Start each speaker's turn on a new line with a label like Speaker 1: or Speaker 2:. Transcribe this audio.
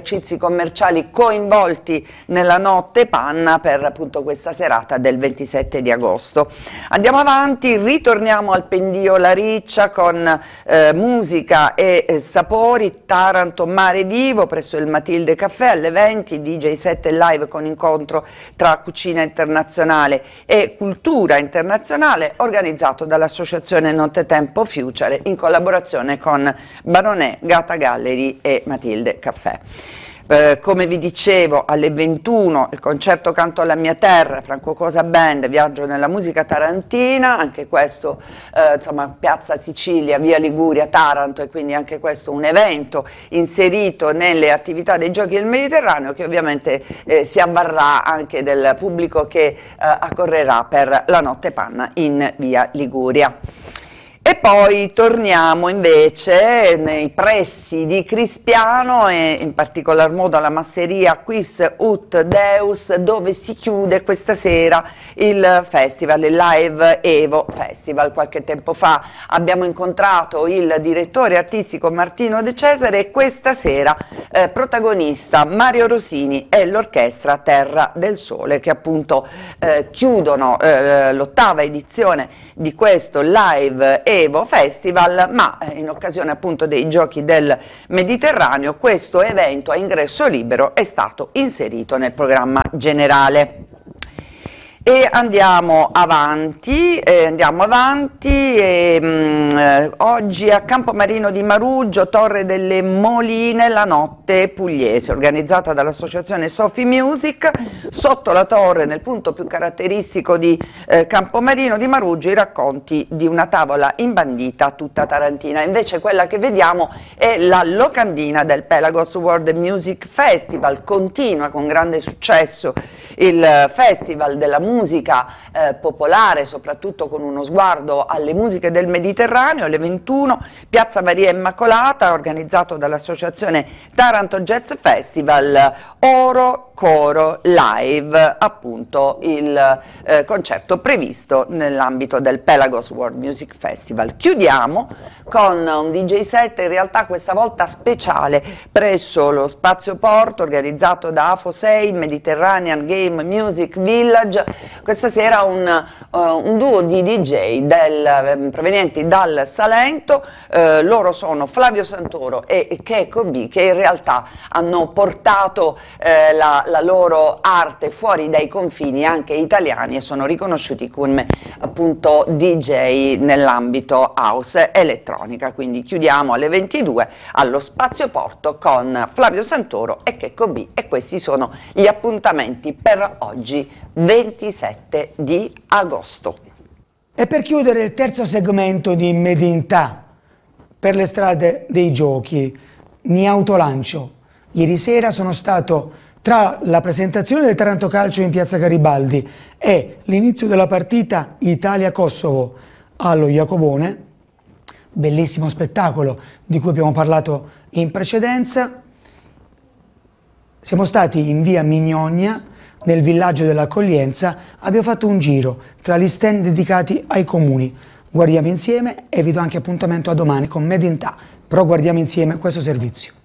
Speaker 1: esercizi commerciali coinvolti nella notte panna per appunto questa serata del 27 di agosto. Andiamo avanti, ritorniamo al Pendio La Riccia con musica e sapori. Taranto Mare Vivo presso il Matilde Caffè alle 20, DJ set live con incontro tra cucina internazionale e cultura internazionale, organizzato dall'associazione Nottetempo Future in collaborazione con Baronè, Gata Gallery e Matilde Caffè. Come vi dicevo, alle 21 il concerto Canto alla mia terra, Franco Cosa Band, Viaggio nella musica tarantina, anche questo insomma Piazza Sicilia, via Liguria, Taranto, e quindi anche questo un evento inserito nelle attività dei Giochi del Mediterraneo, che ovviamente si avvarrà anche del pubblico che accorrerà per la notte panna in via Liguria. E poi torniamo invece nei pressi di Crispiano e in particolar modo alla masseria Quis Ut Deus, dove si chiude questa sera il festival, il Live Evo Festival. Qualche tempo fa abbiamo incontrato il direttore artistico Martino De Cesare e questa sera protagonista Mario Rosini e l'orchestra Terra del Sole, che appunto chiudono l'8ª edizione di questo Live Evo Festival, ma in occasione appunto dei Giochi del Mediterraneo questo evento a ingresso libero è stato inserito nel programma generale. E andiamo avanti, oggi a Campomarino di Maruggio, Torre delle Moline, la notte pugliese, organizzata dall'associazione Sofi Music. Sotto la torre, nel punto più caratteristico di Campomarino di Maruggio, i racconti di una tavola imbandita tutta tarantina. Invece quella che vediamo è la locandina del Pelagos World Music Festival. Continua con grande successo il festival della musica popolare, soprattutto con uno sguardo alle musiche del Mediterraneo. Alle 21 Piazza Maria Immacolata, organizzato dall'associazione Taranto Jazz Festival, Oro Coro Live, appunto il concerto previsto nell'ambito del Pelagos World Music Festival. Chiudiamo con un DJ set, in realtà questa volta speciale, presso lo Spazio Porto, organizzato da AFO6 Mediterranean Game Music Village. Questa sera un duo di DJ provenienti dal Salento, loro sono Flavio Santoro e Checco B, che in realtà hanno portato la loro arte fuori dai confini anche italiani e sono riconosciuti come appunto DJ nell'ambito house elettronica. Quindi chiudiamo alle 22 allo Spazio Porto con Flavio Santoro e Checco B, e questi sono gli appuntamenti per oggi 27 di agosto.
Speaker 2: E per chiudere il terzo segmento di Made in Ta per le strade dei giochi, mi autolancio. Ieri sera sono stato tra la presentazione del Taranto Calcio in Piazza Garibaldi e l'inizio della partita Italia-Kosovo allo Iacovone, bellissimo spettacolo di cui abbiamo parlato in precedenza. Siamo stati in via Mignonia, nel villaggio dell'accoglienza, abbiamo fatto un giro tra gli stand dedicati ai comuni. Guardiamo insieme e vi do anche appuntamento a domani con Made in Ta, però guardiamo insieme questo servizio.